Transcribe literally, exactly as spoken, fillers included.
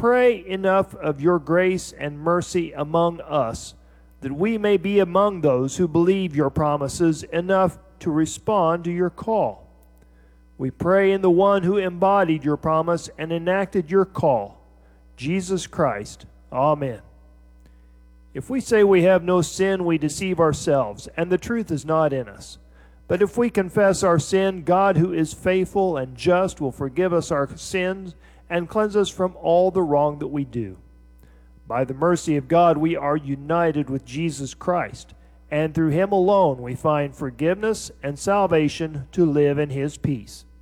pray enough of your grace and mercy among us, that we may be among those who believe your promises enough to respond to your call. We pray in the one who embodied your promise and enacted your call, Jesus Christ. Amen. If we say we have no sin, we deceive ourselves, and the truth is not in us. But if we confess our sin, God, who is faithful and just, will forgive us our sins and cleanse us from all the wrong that we do. By the mercy of God, we are united with Jesus Christ, and through him alone we find forgiveness and salvation to live in his peace.